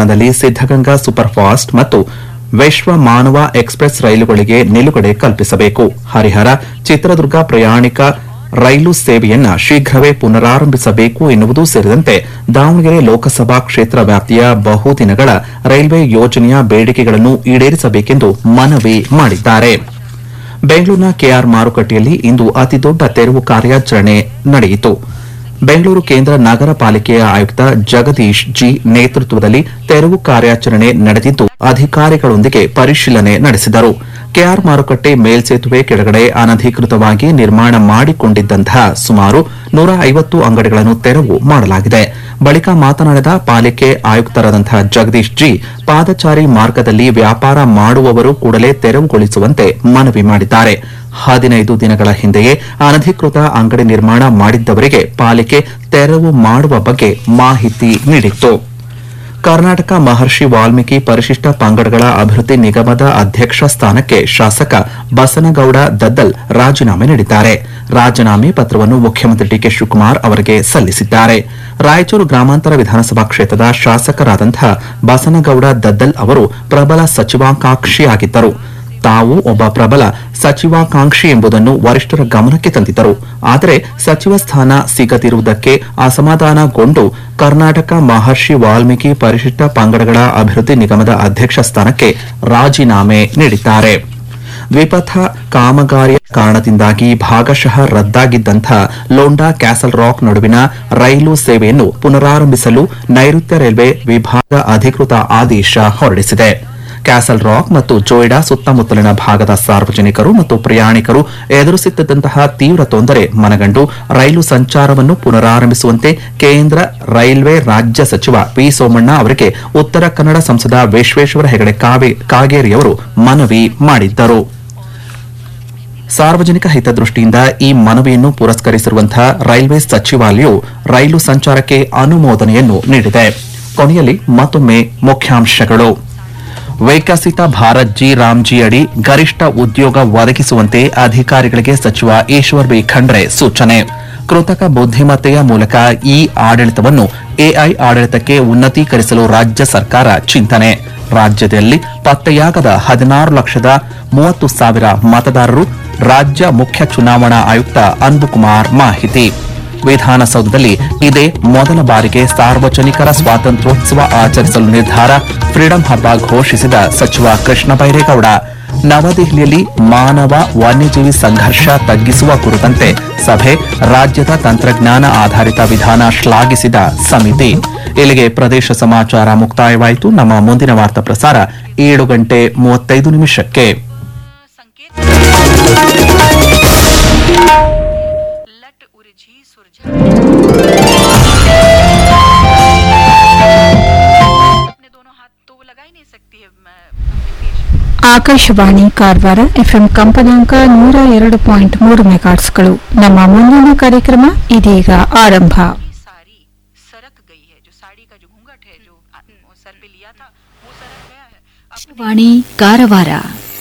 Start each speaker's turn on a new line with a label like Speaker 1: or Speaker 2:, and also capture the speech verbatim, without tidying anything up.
Speaker 1: ನಿಲ್ದಾಣದಲ್ಲಿ ಸಿದ್ದಗಂಗಾ ಸೂಪರ್ಫಾಸ್ಟ್ ಮತ್ತು ವಿಶ್ವ ಮಾನವ ಎಕ್ಸ್ಪ್ರೆಸ್ ರೈಲುಗಳಿಗೆ ನಿಲುಗಡೆ ಕಲ್ಪಿಸಬೇಕು. ಹರಿಹರ ಚಿತ್ರದುರ್ಗ ಪ್ರಯಾಣಿಕ ರೈಲು ಸೇವೆಯನ್ನ ಶೀಘ್ರವೇ ಪುನರಾರಂಭಿಸಬೇಕು ಎನ್ನುವುದು ಸೇರಿದಂತೆ ದಾವಣಗೆರೆ ಲೋಕಸಭಾ ಕ್ಷೇತ್ರ ವ್ಯಾಪ್ತಿಯ ಬಹುದಿನಗಳ ರೈಲ್ವೆ ಯೋಜನೆಯ ಬೇಡಿಕೆಗಳನ್ನು ಈಡೇರಿಸಬೇಕೆಂದು ಮನವಿ ಮಾಡಿದ್ದಾರೆ. ಬೆಂಗಳೂರಿನ ಕೆಆರ್ ಮಾರುಕಟ್ಟೆಯಲ್ಲಿ ಇಂದು ಅತಿದೊಡ್ಡ ತೆರವು ಕಾರ್ಯಾಚರಣೆ ನಡೆಯಿತು. ಬೆಂಗಳೂರು ಕೇಂದ್ರ ನಗರ ಪಾಲಿಕೆಯ ಆಯುಕ್ತ ಜಗದೀಶ್ ಜಿ ನೇತೃತ್ವದಲ್ಲಿ ತೆರವು ಕಾರ್ಯಾಚರಣೆ ನಡೆದಿದ್ದು ಅಧಿಕಾರಿಗಳೊಂದಿಗೆ ಪರಿಶೀಲನೆ ನಡೆಸಿದರು. ಕೆಆರ್ ಮಾರುಕಟ್ಟೆ ಮೇಲ್ಸೇತುವೆ ಕೆಳಗಡೆ ಅನಧಿಕೃತವಾಗಿ ನಿರ್ಮಾಣ ಮಾಡಿಕೊಂಡಿದ್ದಂತಹ ಸುಮಾರು ನೂರ ಐವತ್ತು ಅಂಗಡಿಗಳನ್ನು ತೆರವು ಮಾಡಲಾಗಿದೆ. ಬಳಿಕ ಮಾತನಾಡಿದ ಪಾಲಿಕೆ ಆಯುಕ್ತರಾದಂತಹ ಜಗದೀಶ್ ಜಿ, ಪಾದಚಾರಿ ಮಾರ್ಗದಲ್ಲಿ ವ್ಯಾಪಾರ ಮಾಡುವವರು ಕೂಡಲೇ ತೆರವುಗೊಳಿಸುವಂತೆ ಮನವಿ ಮಾಡಿದ್ದಾರೆ. ಹದಿನೈದು ದಿನಗಳ ಹಿಂದೆಯೇ ಅನಧಿಕೃತ ಅಂಗಡಿ ನಿರ್ಮಾಣ ಮಾಡಿದ್ದವರಿಗೆ ಪಾಲಿಕೆ ತೆರವು ಮಾಡುವ ಬಗ್ಗೆ ಮಾಹಿತಿ ನೀಡಿತ್ತು. ಕರ್ನಾಟಕ ಮಹರ್ಷಿ ವಾಲ್ಮೀಕಿ ಪರಿಶಿಷ್ಟ ಪಂಗಡಗಳ ಅಭಿವೃದ್ಧಿ ನಿಗಮದ ಅಧ್ಯಕ್ಷ ಸ್ಥಾನಕ್ಕೆ ಶಾಸಕ ಬಸನಗೌಡ ದದ್ದಲ್ ರಾಜೀನಾಮೆ ನೀಡಿದ್ದಾರೆ. ರಾಜೀನಾಮೆ ಪತ್ರವನ್ನು ಮುಖ್ಯಮಂತ್ರಿ ಡಿಕೆ ಶಿವಕುಮಾರ್ ಅವರಿಗೆ ಸಲ್ಲಿಸಿದ್ದಾರೆ. ರಾಯಚೂರು ಗ್ರಾಮಾಂತರ ವಿಧಾನಸಭಾ ಕ್ಷೇತ್ರದ ಶಾಸಕರಾದಂತಹ ಬಸನಗೌಡ ದದ್ದಲ್ ಅವರು ಪ್ರಬಲ ಸಚಿವಾಕಾಂಕ್ಷಿಯಾಗಿದ್ದರು. ತಾವು ಒಬ್ಬ ಪ್ರಬಲ ಸಚಿವಾಕಾಂಕ್ಷಿ ಎಂಬುದನ್ನು ವರಿಷ್ಠರ ಗಮನಕ್ಕೆ ತಂದಿದ್ದರು. ಆದರೆ ಸಚಿವ ಸ್ಥಾನ ಸಿಗದಿರುವುದಕ್ಕೆ ಅಸಮಾಧಾನಗೊಂಡು ಕರ್ನಾಟಕ ಮಹರ್ಷಿ ವಾಲ್ಮೀಕಿ ಪರಿಶಿಷ್ಟ ಪಂಗಡಗಳ ಅಭಿವೃದ್ಧಿ ನಿಗಮದ ಅಧ್ಯಕ್ಷ ಸ್ಥಾನಕ್ಕೆ ರಾಜೀನಾಮೆ ನೀಡಿದ್ದಾರೆ. ದ್ವಿಪಥ ಕಾಮಗಾರಿಯ ಕಾರಣದಿಂದಾಗಿ ಭಾಗಶಃ ರದ್ದಾಗಿದ್ದಂತಹ ಲೋಂಡಾ ಕ್ಯಾಸಲ್ ರಾಕ್ ನಡುವಿನ ರೈಲು ಸೇವೆಯನ್ನು ಪುನರಾರಂಭಿಸಲು ನೈಋತ್ಯ ರೈಲ್ವೆ ವಿಭಾಗ ಅಧಿಕೃತ ಆದೇಶ ಹೊರಡಿಸಿದೆ. ಕ್ಯಾಸಲ್ ರಾಕ್ ಮತ್ತು ಜೋಯ್ಡಾ ಸುತ್ತಮುತ್ತಲಿನ ಭಾಗದ ಸಾರ್ವಜನಿಕರು ಮತ್ತು ಪ್ರಯಾಣಿಕರು ಎದುರಿಸುತ್ತಿದ್ದಂತಹ ತೀವ್ರ ತೊಂದರೆ ಮನಗಂಡು ರೈಲು ಸಂಚಾರವನ್ನು ಪುನರಾರಂಭಿಸುವಂತೆ ಕೇಂದ್ರ ರೈಲ್ವೆ ರಾಜ್ಯ ಸಚಿವ ವಿ ಸೋಮಣ್ಣ ಅವರಿಗೆ ಉತ್ತರ ಕನ್ನಡ ಸಂಸದ ವಿಶ್ವೇಶ್ವರ ಹೆಗಡೆ ಕಾಗೇರಿಯವರು ಮನವಿ ಮಾಡಿದ್ದರು. ಸಾರ್ವಜನಿಕ ಹಿತದೃಷ್ಟಿಯಿಂದ ಈ ಮನವಿಯನ್ನು ಪುರಸ್ಕರಿಸಿರುವಂತಹ ರೈಲ್ವೆ ಸಚಿವಾಲಯವು ರೈಲು ಸಂಚಾರಕ್ಕೆ ಅನುಮೋದನೆಯನ್ನು ನೀಡಿದೆ. ಕೊನೆಯಲ್ಲಿ ಮತ್ತೊಮ್ಮೆ ಮುಖ್ಯಾಂಶಗಳು. ವಿಕಸಿತ ಭಾರತ್ ಜಿ ರಾಮ್ಜಿ ಅಡಿ ಗರಿಷ್ಠ ಉದ್ಯೋಗ ಒದಗಿಸುವಂತೆ ಅಧಿಕಾರಿಗಳಿಗೆ ಸಚಿವ ಈಶ್ವರ್ ಬಿ ಖಂಡ್ರೆ ಸೂಚನೆ. ಕೃತಕ ಬುದ್ದಿಮತ್ತೆಯ ಮೂಲಕ ಇ ಆಡಳಿತವನ್ನು ಎಐ ಆಡಳಿತಕ್ಕೆ ಉನ್ನತೀಕರಿಸಲು ರಾಜ್ಯ ಸರ್ಕಾರ ಚಿಂತನೆ. ರಾಜ್ಯದಲ್ಲಿ ಪತ್ತೆಯಾಗದ ಹದಿನಾರು ಲಕ್ಷದ ಮೂವತ್ತು ಸಾವಿರ ಮತದಾರರು, ರಾಜ್ಯ ಮುಖ್ಯ ಚುನಾವಣಾ ಆಯುಕ್ತ ಅನ್ಬುಕುಮಾರ್ ಮಾಹಿತಿ. ವಿಧಾನಸೌಧದಲ್ಲಿ ಇದೇ ಮೊದಲ ಬಾರಿಗೆ ಸಾರ್ವಜನಿಕರ ಸ್ವಾತಂತ್ರ್ಯೋತ್ಸವ ಆಚರಿಸಲು ನಿರ್ಧಾರ, ಫ್ರೀಡಂ ಹಬ್ಬ ಘೋಷಿಸಿದ ಸಚಿವ ಕೃಷ್ಣ ಬೈರೇಗೌಡ. ನವದೆಹಲಿಯಲ್ಲಿ ಮಾನವ ವನ್ಯಜೀವಿ ಸಂಘರ್ಷ ತಗ್ಗಿಸುವ ಕುರಿತಂತೆ ಸಭೆ, ರಾಜ್ಯದ ತಂತ್ರಜ್ಞಾನ ಆಧಾರಿತ ವಿಧಾನ ಶ್ಲಾಘಿಸಿದ ಸಮಿತಿ. ಇಲ್ಲಿಗೆ ಪ್ರದೇಶ ಸಮಾಚಾರ ಮುಕ್ತಾಯವಾಯಿತು. ನಮ್ಮ ಮುಂದಿನ ವಾರ್ತಾ ಪ್ರಸಾರ ಏಳು ಗಂಟೆ ಮೂವತ್ತೈದು ನಿಮಿಷಕ್ಕೆ.
Speaker 2: ಆಕಾಶವಾಣಿ ಕಾರವಾರ ಎಫ್ಎಂ ಕಂಪನಾಂಕ ನೂರ ಎರಡು ಪಾಯಿಂಟ್ ಮೂರು ಮೆಗಾಟ್ಸ್ಗಳು. ನಮ್ಮ ಮುಂದಿನ ಕಾರ್ಯಕ್ರಮ ಇದೀಗ ಆರಂಭ.
Speaker 3: ಆಕಾಶವಾಣಿ ಕಾರವಾರ